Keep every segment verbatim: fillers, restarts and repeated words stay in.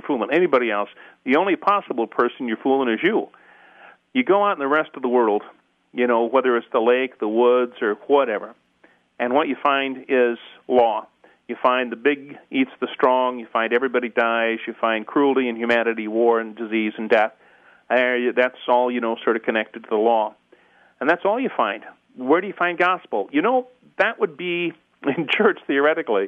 you're fooling anybody else. The only possible person you're fooling is you. You go out in the rest of the world, you know, whether it's the lake, the woods, or whatever, and what you find is law. You find the big eats the strong. You find everybody dies. You find cruelty and humanity, war and disease and death. Uh, that's all, you know, sort of connected to the law. And that's all you find. Where do you find gospel? You know, that would be in church, theoretically.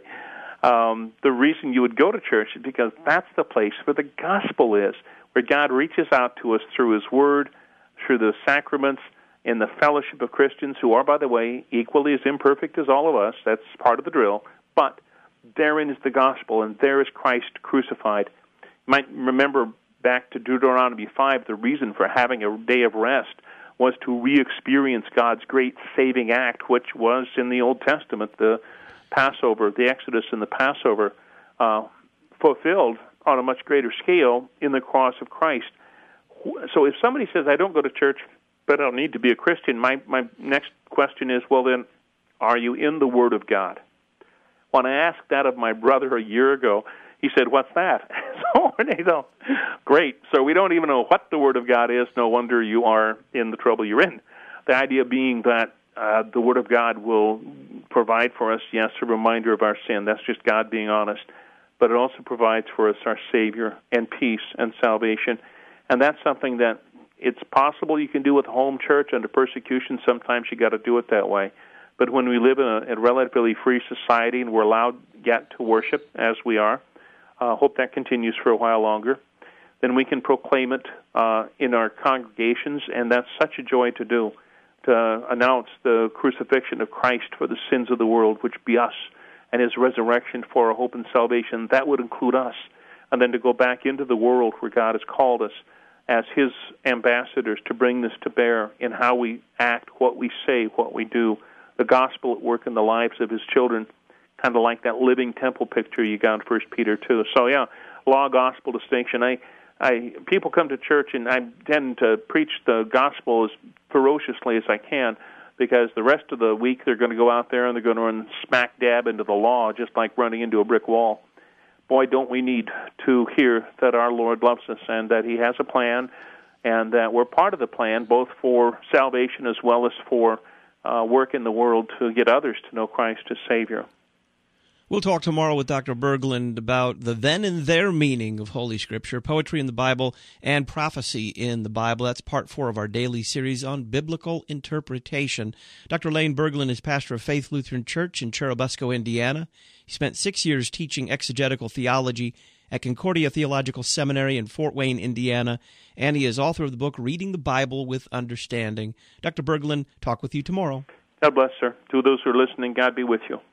Um, the reason you would go to church is because that's the place where the gospel is, where God reaches out to us through His Word, through the sacraments, in the fellowship of Christians who are, by the way, equally as imperfect as all of us. That's part of the drill. But therein is the gospel, and there is Christ crucified. You might remember back to Deuteronomy five, the reason for having a day of rest was to re-experience God's great saving act, which was in the Old Testament, the Passover, the Exodus and the Passover, uh, fulfilled on a much greater scale in the cross of Christ. So if somebody says, I don't go to church, but I don't need to be a Christian, my, my next question is, well then, are you in the Word of God? When I asked that of my brother a year ago, he said, what's that? So, you know, great. So we don't even know what the Word of God is. No wonder you are in the trouble you're in. The idea being that uh, the Word of God will provide for us, yes, a reminder of our sin. That's just God being honest. But it also provides for us our Savior and peace and salvation. And that's something that it's possible you can do with home church under persecution. Sometimes you got to do it that way. But when we live in a, a relatively free society and we're allowed yet to worship as we are, uh, hope that continues for a while longer, then we can proclaim it uh, in our congregations, and that's such a joy to do, to announce the crucifixion of Christ for the sins of the world, which be us, and His resurrection for our hope and salvation. That would include us. And then to go back into the world where God has called us as His ambassadors to bring this to bear in how we act, what we say, what we do, the gospel at work in the lives of His children, kind of like that living temple picture you got in First Peter two. So, yeah, law-gospel distinction. I, I, people come to church, and I tend to preach the gospel as ferociously as I can, because the rest of the week they're going to go out there and they're going to run smack dab into the law, just like running into a brick wall. Boy, don't we need to hear that our Lord loves us and that He has a plan, and that we're part of the plan, both for salvation as well as for uh, work in the world to get others to know Christ as Savior. We'll talk tomorrow with Doctor Berglund about the then and there meaning of Holy Scripture, poetry in the Bible, and prophecy in the Bible. That's part four of our daily series on biblical interpretation. Doctor Lane Berglund is pastor of Faith Lutheran Church in Churubusco, Indiana. He spent six years teaching exegetical theology at Concordia Theological Seminary in Fort Wayne, Indiana, and he is author of the book Reading the Bible with Understanding. Doctor Berglund, talk with you tomorrow. God bless, sir. To those who are listening, God be with you.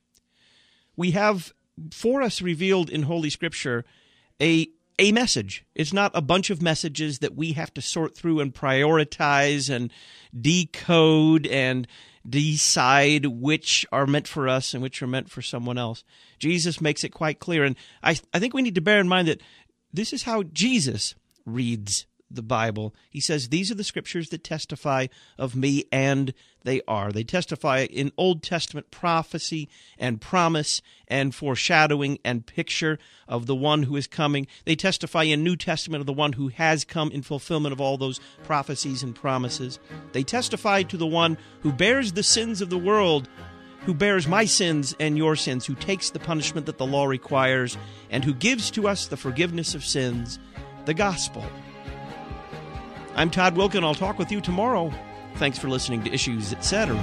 We have for us revealed in Holy Scripture a a message. It's not a bunch of messages that we have to sort through and prioritize and decode and decide which are meant for us and which are meant for someone else. Jesus makes it quite clear, and I, I think we need to bear in mind that this is how Jesus reads the Bible. He says, these are the Scriptures that testify of me, and they are. They testify in Old Testament prophecy and promise and foreshadowing and picture of the one who is coming. They testify in New Testament of the one who has come in fulfillment of all those prophecies and promises. They testify to the one who bears the sins of the world, who bears my sins and your sins, who takes the punishment that the law requires, and who gives to us the forgiveness of sins, the gospel. I'm Todd Wilken. I'll talk with you tomorrow. Thanks for listening to Issues, et cetera.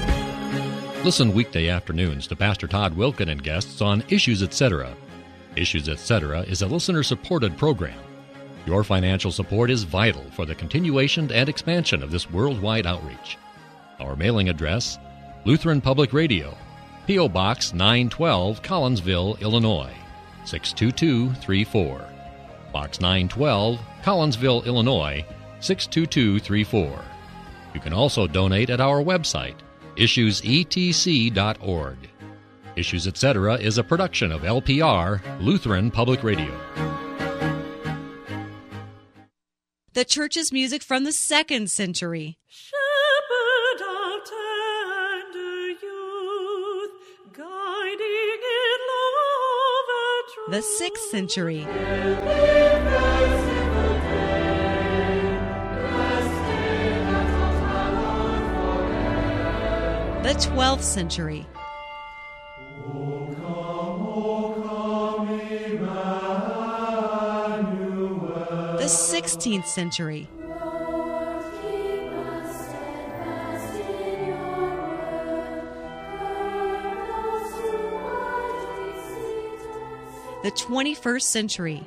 Listen weekday afternoons to Pastor Todd Wilken and guests on Issues, et cetera. Issues, et cetera is a listener-supported program. Your financial support is vital for the continuation and expansion of this worldwide outreach. Our mailing address, Lutheran Public Radio, P O. Box nine twelve, Collinsville, Illinois, six two two three four. Box nine twelve, Collinsville, Illinois, six two two three four. You can also donate at our website, issues e t c dot org. Issues, et cetera is a production of L P R, Lutheran Public Radio. The church's music from the second century. Shepherd of tender youth, guiding in love and truth. The sixth century. The twelfth century. The sixteenth century. The twenty-first century.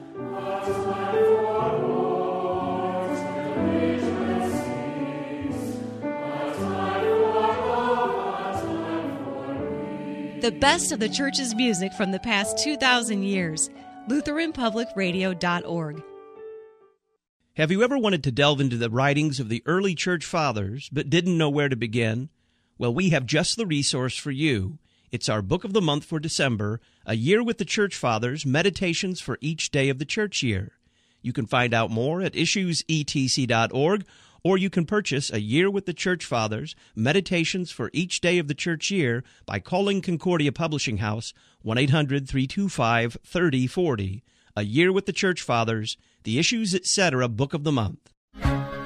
The best of the church's music from the past two thousand years. Lutheran Public Radio dot org. Have you ever wanted to delve into the writings of the early church fathers but didn't know where to begin? Well, we have just the resource for you. It's our book of the month for December, A Year with the Church Fathers, Meditations for Each Day of the Church Year. You can find out more at issues e t c dot org, or you can purchase A Year with the Church Fathers, Meditations for Each Day of the Church Year by calling Concordia Publishing House, one eight hundred, three two five, three oh four oh. A Year with the Church Fathers, the Issues, et cetera. Book of the Month.